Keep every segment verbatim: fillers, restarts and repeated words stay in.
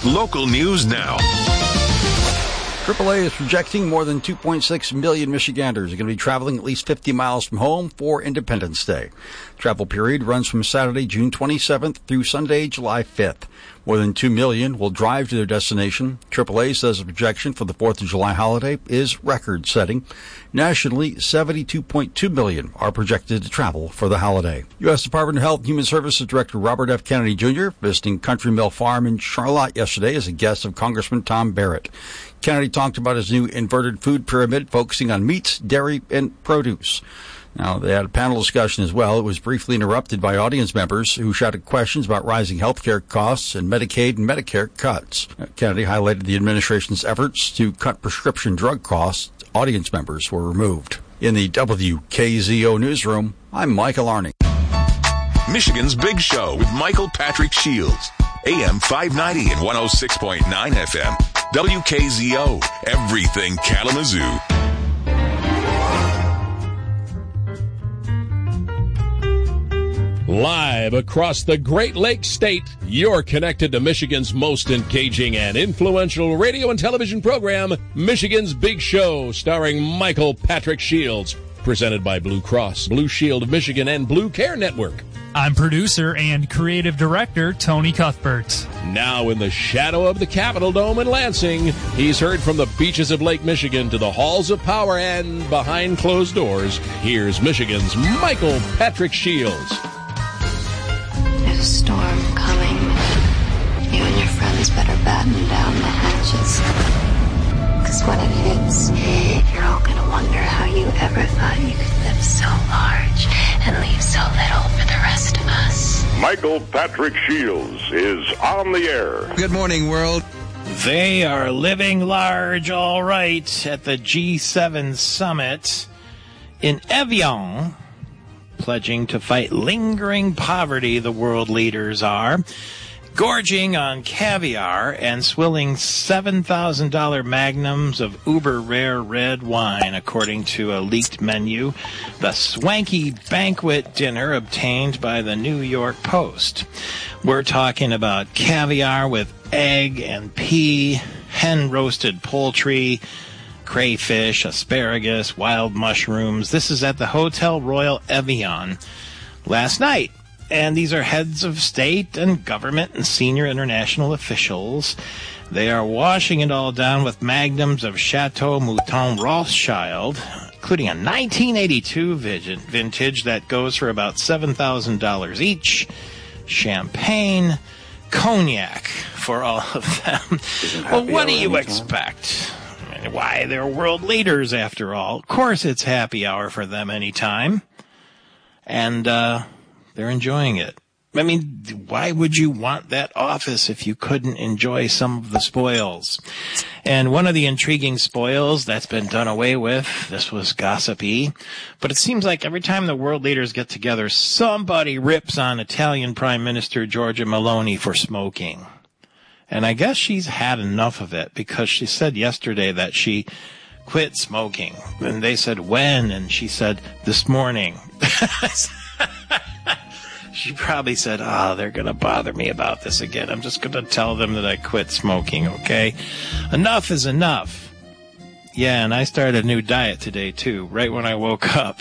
Local news now. triple A is projecting more than two point six million Michiganders are going to be traveling at least fifty miles from home for Independence Day. Travel period runs from Saturday, June twenty-seventh through Sunday, July fifth. More than two million will drive to their destination. triple A says the projection for the fourth of July holiday is record-setting. Nationally, seventy-two point two million are projected to travel for the holiday. U S Department of Health and Human Services Director Robert F. Kennedy Junior visiting Country Mill Farm in Charlotte yesterday as a guest of Congressman Tom Barrett. Kennedy talked about his new inverted food pyramid focusing on meats, dairy, and produce. Now, they had a panel discussion as well. It was briefly interrupted by audience members who shouted questions about rising health care costs and Medicaid and Medicare cuts. Kennedy highlighted the administration's efforts to cut prescription drug costs. Audience members were removed. In the W K Z O newsroom, I'm Michael Arning. Michigan's Big Show with Michael Patrick Shields. A M five ninety and one oh six point nine F M. W K Z O. Everything Kalamazoo. Live across the Great Lakes State, you're connected to Michigan's most engaging and influential radio and television program, Michigan's Big Show, starring Michael Patrick Shields, presented by Blue Cross, Blue Shield of Michigan, and Blue Care Network. I'm producer and creative director Tony Cuthbert. Now in the shadow of the Capitol Dome in Lansing, he's heard from the beaches of Lake Michigan to the halls of power and behind closed doors. Here's Michigan's Michael Patrick Shields. There's a storm coming. You and your friends better batten down the hatches. Because when it hits, you're all going to wonder how you ever thought you could live so large and leave so little for the rest of us. Michael Patrick Shields is on the air. Good morning, world. They are living large, all right, at the G seven summit in Evian, pledging to fight lingering poverty, the world leaders are. Gorging on caviar and swilling seven thousand dollars magnums of uber-rare red wine, according to a leaked menu. The swanky banquet dinner obtained by the New York Post. We're talking about caviar with egg and pea, hen-roasted poultry, crayfish, asparagus, wild mushrooms. This is at the Hotel Royal Evian last night. And these are heads of state and government and senior international officials. They are washing it all down with magnums of Chateau Mouton Rothschild, including a nineteen eighty-two vintage that goes for about seven thousand dollars each, champagne, cognac for all of them. Well, what do you expect? I mean, why, they're world leaders after all. Of course it's happy hour for them anytime. And, uh... they're enjoying it. I mean, why would you want that office if you couldn't enjoy some of the spoils? And one of the intriguing spoils that's been done away with, this was gossipy, but it seems like every time the world leaders get together, somebody rips on Italian Prime Minister Giorgia Meloni for smoking. And I guess she's had enough of it, because she said yesterday that she quit smoking. And they said, when? And she said, this morning. She probably said, oh, they're going to bother me about this again. I'm just going to tell them that I quit smoking, okay? Enough is enough. Yeah, and I started a new diet today, too, right when I woke up.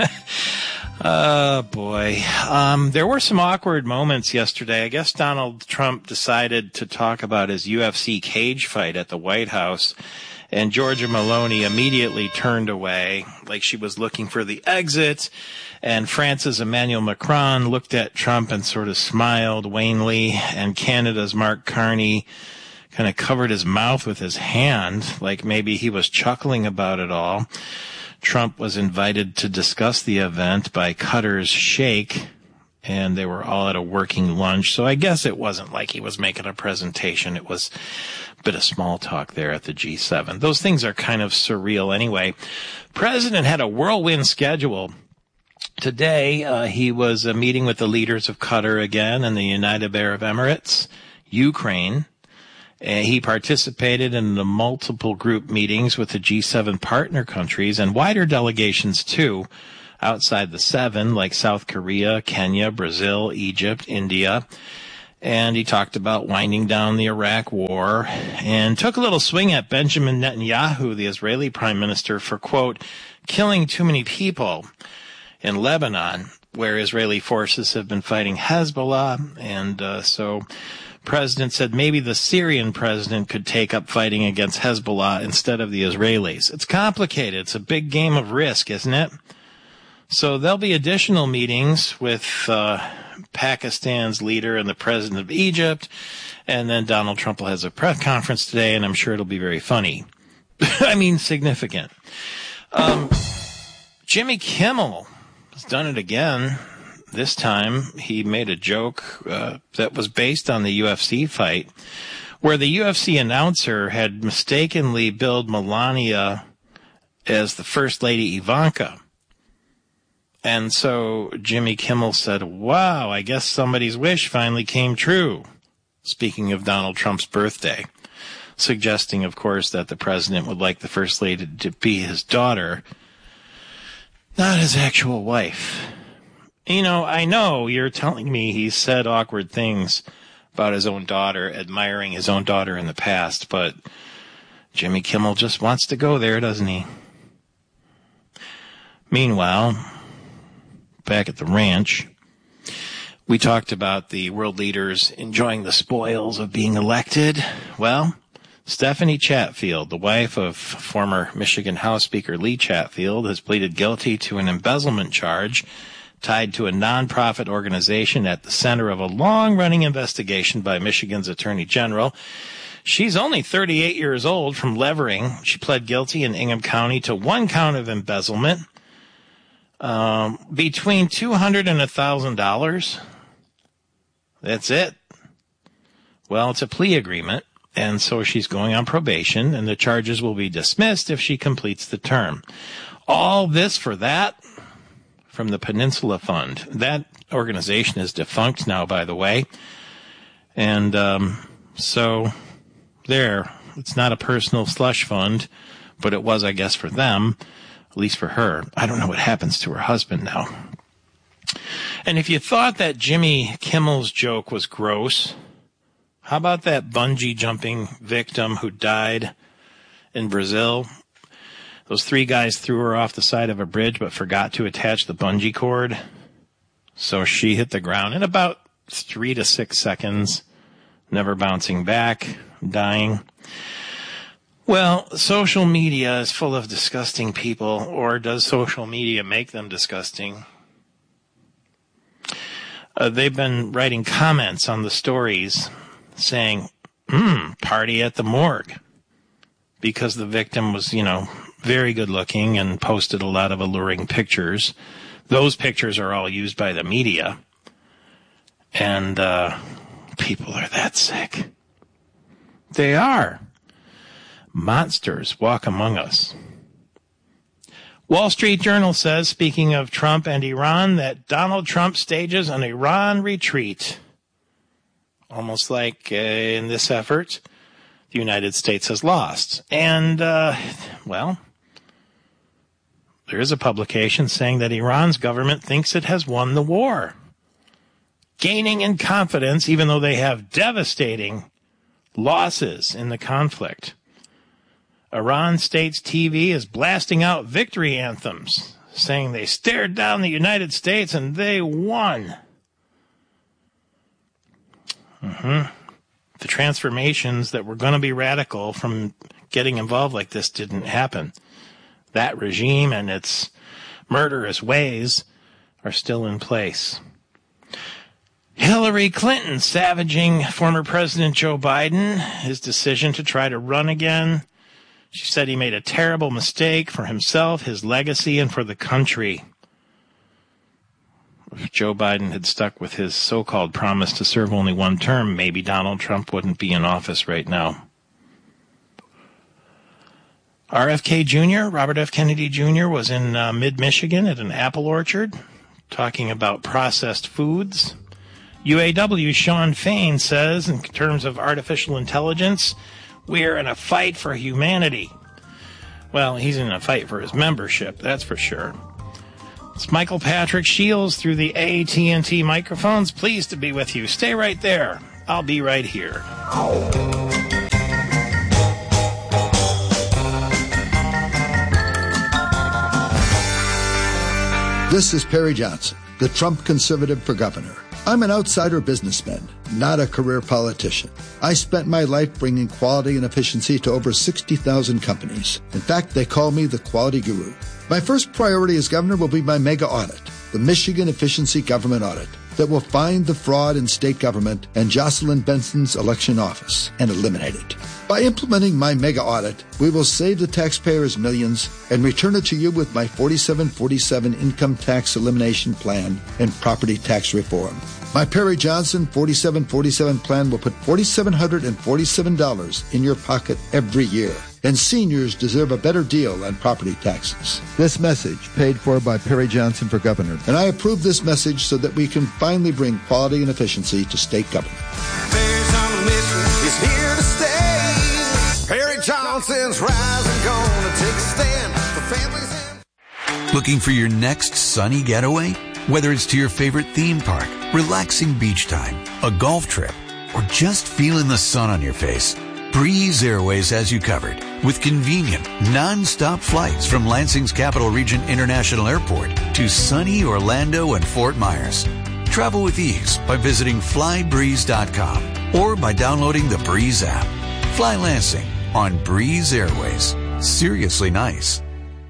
Oh, boy. Um, there were some awkward moments yesterday. I guess Donald Trump decided to talk about his U F C cage fight at the White House, and Giorgia Meloni immediately turned away, like she was looking for the exit. And France's Emmanuel Macron looked at Trump and sort of smiled wanly, and Canada's Mark Carney kind of covered his mouth with his hand, like maybe he was chuckling about it all. Trump was invited to discuss the event by Qatar's Sheikh, and they were all at a working lunch, so I guess it wasn't like he was making a presentation. It was a bit of small talk there at the G seven. Those things are kind of surreal anyway. President had a whirlwind schedule. Today, uh, he was uh, meeting with the leaders of Qatar again and the United Arab Emirates, Ukraine. Uh, he participated in the multiple group meetings with the G seven partner countries and wider delegations, too, outside the seven, like South Korea, Kenya, Brazil, Egypt, India. And he talked about winding down the Iraq war and took a little swing at Benjamin Netanyahu, the Israeli prime minister, for, quote, killing too many people in Lebanon, where Israeli forces have been fighting Hezbollah. And uh, so president said maybe the Syrian president could take up fighting against Hezbollah instead of the Israelis. It's complicated. It's a big game of risk, isn't it? So there'll be additional meetings with uh, Pakistan's leader and the president of Egypt, and then Donald Trump will have a press conference today, and I'm sure it'll be very funny. I mean, significant. Um, Jimmy Kimmel has done it again. This time he made a joke uh, that was based on the U F C fight, where the U F C announcer had mistakenly billed Melania as the First Lady Ivanka. And so Jimmy Kimmel said, wow, I guess somebody's wish finally came true. Speaking of Donald Trump's birthday, suggesting, of course, that the president would like the First Lady to be his daughter, not his actual wife. You know, I know you're telling me he said awkward things about his own daughter, admiring his own daughter in the past, but Jimmy Kimmel just wants to go there, doesn't he? Meanwhile, back at the ranch, we talked about the world leaders enjoying the spoils of being elected. Well, Stephanie Chatfield, the wife of former Michigan House Speaker Lee Chatfield, has pleaded guilty to an embezzlement charge tied to a nonprofit organization at the center of a long-running investigation by Michigan's Attorney General. She's only thirty-eight years old from Levering. She pled guilty in Ingham County to one count of embezzlement. Um, between two hundred dollars and one thousand dollars. That's it. Well, it's a plea agreement, and so she's going on probation, and the charges will be dismissed if she completes the term. All this for that from the Peninsula Fund. That organization is defunct now, by the way. And um, so there, it's not a personal slush fund, but it was, I guess, for them. At least for her. I don't know what happens to her husband now. And if you thought that Jimmy Kimmel's joke was gross, how about that bungee jumping victim who died in Brazil? Those three guys threw her off the side of a bridge but forgot to attach the bungee cord. So she hit the ground in about three to six seconds, never bouncing back, dying. Well, social media is full of disgusting people, or does social media make them disgusting? Uh, they've been writing comments on the stories saying, hmm, party at the morgue. Because the victim was, you know, very good looking and posted a lot of alluring pictures. Those pictures are all used by the media. And uh, people are that sick. They are. Monsters walk among us. Wall Street Journal says, speaking of Trump and Iran, that Donald Trump stages an Iran retreat. Almost like uh, in this effort, the United States has lost. And, uh, well, there is a publication saying that Iran's government thinks it has won the war, gaining in confidence even though they have devastating losses in the conflict. Iran State's T V is blasting out victory anthems, saying they stared down the United States and they won. Mm-hmm. The transformations that were going to be radical from getting involved like this didn't happen. That regime and its murderous ways are still in place. Hillary Clinton savaging former President Joe Biden, his decision to try to run again. She said he made a terrible mistake for himself, his legacy, and for the country. If Joe Biden had stuck with his so-called promise to serve only one term, maybe Donald Trump wouldn't be in office right now. R F K Junior, Robert F. Kennedy Junior, was in uh, mid-Michigan at an apple orchard talking about processed foods. U A W Sean Fain says, in terms of artificial intelligence, we're in a fight for humanity. Well, he's in a fight for his membership, that's for sure. It's Michael Patrick Shields through the A T and T microphones. Pleased to be with you. Stay right there. I'll be right here. This is Perry Johnson, the Trump conservative for governor. I'm an outsider businessman, not a career politician. I spent my life bringing quality and efficiency to over sixty thousand companies. In fact, they call me the quality guru. My first priority as governor will be my mega audit, the Michigan Efficiency Government Audit, that will find the fraud in state government and Jocelyn Benson's election office and eliminate it. By implementing my mega audit, we will save the taxpayers millions and return it to you with my forty-seven forty-seven income tax elimination plan and property tax reform. My Perry Johnson forty-seven forty-seven plan will put four thousand seven hundred forty-seven dollars in your pocket every year. And seniors deserve a better deal on property taxes. This message paid for by Perry Johnson for governor. And I approve this message so that we can finally bring quality and efficiency to state government. Perry's on a mission, he's here to stay. Perry Johnson's rising, gonna take a stand for families and... Looking for your next sunny getaway? Whether it's to your favorite theme park, relaxing beach time, a golf trip, or just feeling the sun on your face, Breeze Airways has you covered with convenient, non-stop flights from Lansing's Capital Region International Airport to sunny Orlando and Fort Myers. Travel with ease by visiting fly breeze dot com or by downloading the Breeze app. Fly Lansing on Breeze Airways. Seriously nice.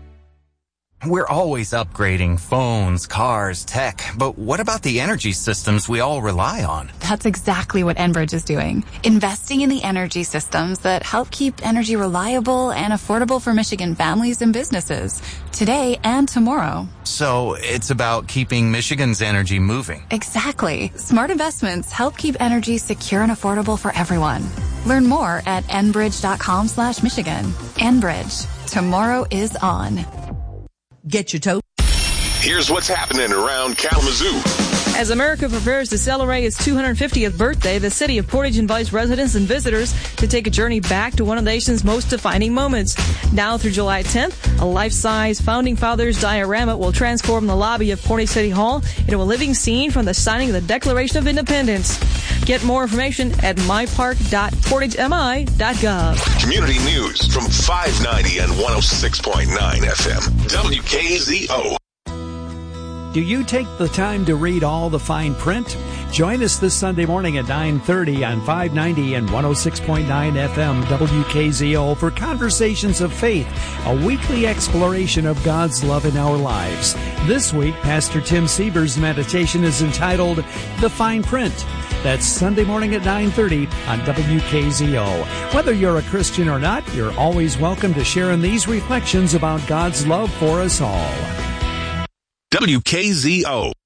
We're always upgrading phones, cars, tech, but what about the energy systems we all rely on? That's exactly what Enbridge is doing. Investing in the energy systems that help keep energy reliable and affordable for Michigan families and businesses, today and tomorrow. So it's about keeping Michigan's energy moving. Exactly. Smart investments help keep energy secure and affordable for everyone. Learn more at enbridge.com slash Michigan. Enbridge. Tomorrow is on. Get your toe. Here's what's happening around Kalamazoo. As America prepares to celebrate its two hundred fiftieth birthday, the city of Portage invites residents and visitors to take a journey back to one of the nation's most defining moments. Now through July tenth, a life-size Founding Fathers diorama will transform the lobby of Portage City Hall into a living scene from the signing of the Declaration of Independence. Get more information at my park dot portage m i dot gov. Community news from five ninety and one oh six point nine F M. W K Z O. Do you take the time to read all the fine print? Join us this Sunday morning at nine thirty on five ninety and one oh six point nine F M W K Z O for Conversations of Faith, a weekly exploration of God's love in our lives. This week, Pastor Tim Sieber's meditation is entitled The Fine Print. That's Sunday morning at nine thirty on W K Z O. Whether you're a Christian or not, you're always welcome to share in these reflections about God's love for us all. W K Z O.